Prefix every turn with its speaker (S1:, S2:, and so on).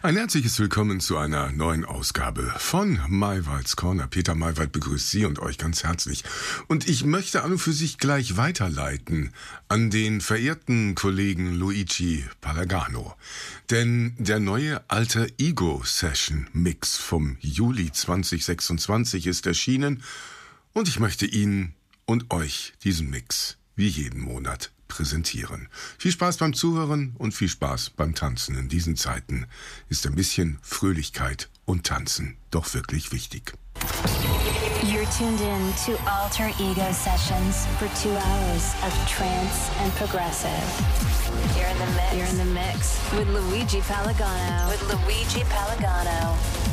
S1: Ein herzliches Willkommen zu einer neuen Ausgabe von Maywalds Corner. Peter Maywald begrüßt Sie und euch ganz herzlich. Und ich möchte an und für sich gleich weiterleiten an den verehrten Kollegen Luigi Palagano. Denn der neue Alter Ego Session Mix vom Juli 2026 ist erschienen und ich möchte Ihnen und euch diesen Mix wie jeden Monat präsentieren. Viel Spaß beim Zuhören und viel Spaß beim Tanzen. In diesen Zeiten ist ein bisschen Fröhlichkeit und Tanzen doch wirklich wichtig.
S2: You're tuned in to Alter Ego Sessions for 2 hours of trance and progressive. You're in the mix with Luigi Palagano.